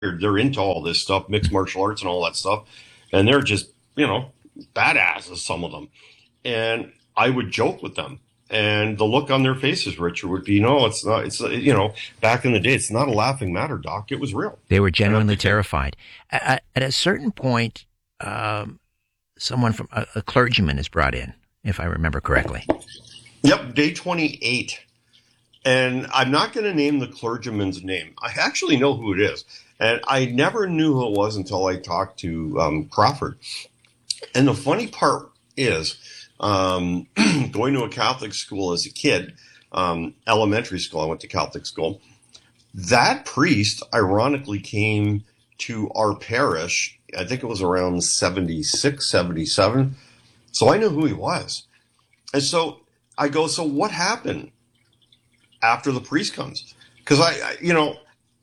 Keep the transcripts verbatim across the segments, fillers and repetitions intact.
they're into all this stuff, mixed martial arts and all that stuff, and they're just, you know, badasses, some of them. And I would joke with them. And the look on their faces, Richard, would be, no, it's not, it's, you know, back in the day, it's not a laughing matter, Doc. It was real. They were genuinely terrified. At, at a certain point, um, someone from, a, a clergyman is brought in, if I remember correctly. Yep, day twenty-eight. And I'm not going to name the clergyman's name. I actually know who it is. And I never knew who it was until I talked to um, Crawford. And the funny part is, Um, going to a Catholic school as a kid, um, elementary school, I went to Catholic school. That priest, ironically, came to our parish. I think it was around seventy-six, seventy-seven. So I knew who he was. And so I go, so what happened after the priest comes? Because I, I, you know,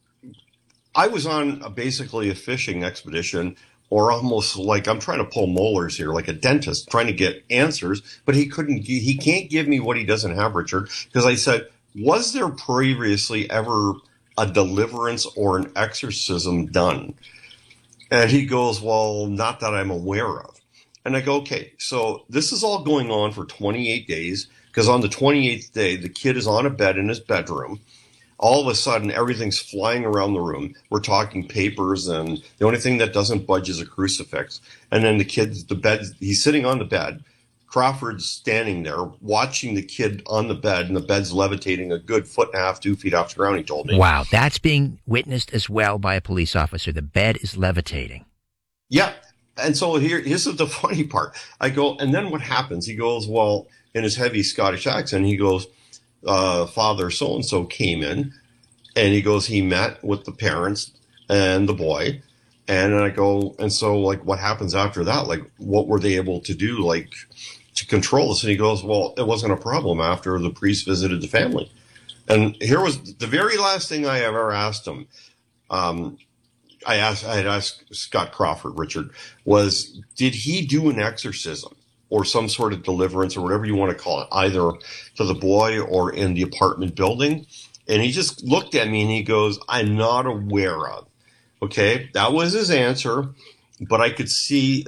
I was on a, basically a fishing expedition, or almost like I'm trying to pull molars here, like a dentist trying to get answers, but he couldn't, he can't give me what he doesn't have, Richard. Because I said, was there previously ever a deliverance or an exorcism done? And he goes, well, not that I'm aware of. And I go, okay, so this is all going on for twenty-eight days, because on the twenty-eighth day, the kid is on a bed in his bedroom. All of a sudden, everything's flying around the room. We're talking papers, and the only thing that doesn't budge is a crucifix. And then the kid's, the bed, he's sitting on the bed. Crawford's standing there watching the kid on the bed, and the bed's levitating a good foot and a half, two feet off the ground, he told me. Wow, that's being witnessed as well by a police officer. The bed is levitating. Yeah. And so here, here's the funny part. I go, and then what happens? He goes, well, in his heavy Scottish accent, he goes, Uh, Father so-and-so came in, and he goes, he met with the parents and the boy. And I go, and so like, what happens after that? Like, what were they able to do, like, to control this? And he goes, well, it wasn't a problem after the priest visited the family. And here was the very last thing I ever asked him. Um, I asked, I had asked Scott Crawford, Richard, was, did he do an exorcism or some sort of deliverance or whatever you want to call it, either to the boy or in the apartment building? And he just looked at me and he goes, I'm not aware of. Okay, that was his answer, but I could see,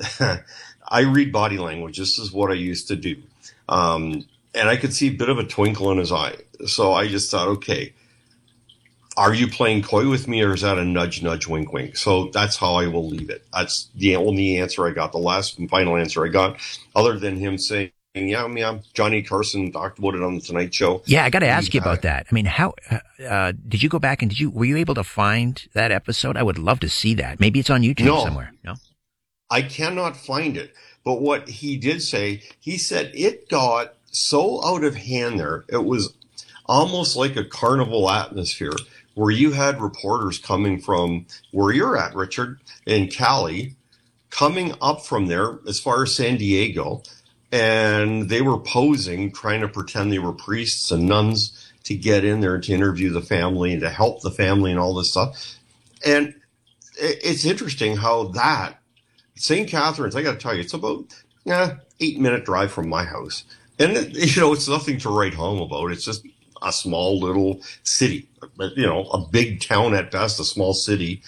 I read body language. This is what I used to do. Um, and I could see a bit of a twinkle in his eye. So I just thought, okay, are you playing coy with me, or is that a nudge, nudge, wink, wink? So that's how I will leave it. That's the only answer I got, the last and final answer I got, other than him saying, yeah, I mean, I'm Johnny Carson talked about it on the Tonight Show. Yeah, I got to ask you about that. I mean, how uh, did you go back and did you were you able to find that episode? I would love to see that. Maybe it's on YouTube no, somewhere. No, I cannot find it. But what he did say, he said it got so out of hand there. It was almost like a carnival atmosphere, where you had reporters coming from where you're at, Richard, in Cali, coming up from there as far as San Diego, and they were posing, trying to pretend they were priests and nuns to get in there to interview the family and to help the family and all this stuff. And it's interesting how that, Saint Catharines, I got to tell you, it's about eh, eight minute drive from my house. And, it, you know, it's nothing to write home about. It's just a small little city, you know, a big town at best, a small city.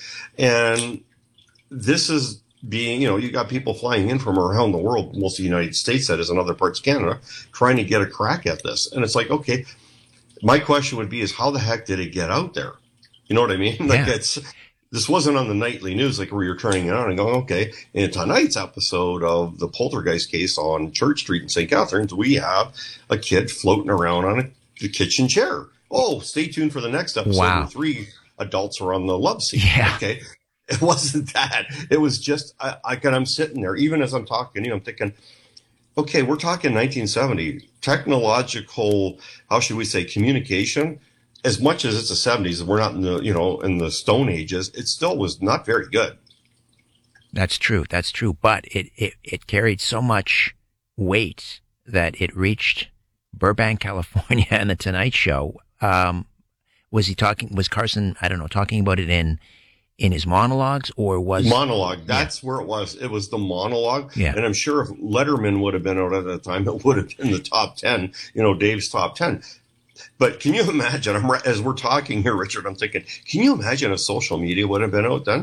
And this is being, you know, you got people flying in from around the world, most of the United States, that is, in other parts of Canada, trying to get a crack at this. And it's like, okay, my question would be is how the heck did it get out there? You know what I mean? Like yeah. it's, this wasn't on the nightly news, like where you're turning it on and going, okay, in tonight's episode of the Poltergeist case on Church Street in Saint Catharines, we have a kid floating around on a the kitchen chair. Oh, stay tuned for the next episode wow. where three adults are on the love seat. Yeah. Okay. It wasn't that. It was just, I, I I'm sitting there, even as I'm talking, you know, I'm thinking, okay, we're talking nineteen seventy, technological, how should we say, communication. As much as it's the seventies, we're not in the, you know, in the Stone Ages, it still was not very good. That's true. That's true. But it, it, it carried so much weight that it reached Burbank, California, and the Tonight Show. Um, was he talking, was Carson, I don't know, talking about it in, in his monologues, or was monologue? That's yeah. where it was. It was the monologue. Yeah. And I'm sure if Letterman would have been out at the time, it would have been the top ten, you know, Dave's top ten. But can you imagine? I'm, as we're talking here, Richard, I'm thinking, can you imagine if social media would have been out then?